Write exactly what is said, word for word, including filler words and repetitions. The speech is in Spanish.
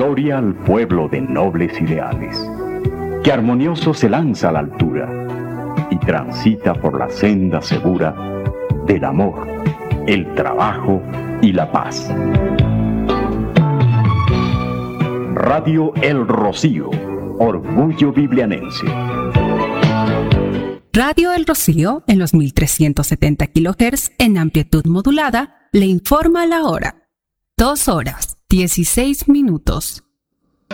Gloria al pueblo de nobles ideales, que armonioso se lanza a la altura y transita por la senda segura del amor, el trabajo y la paz. Radio El Rocío, orgullo biblianense. Radio El Rocío, en los mil trescientos setenta kilohertz en amplitud modulada, le informa la hora. Dos horas, dieciséis minutos.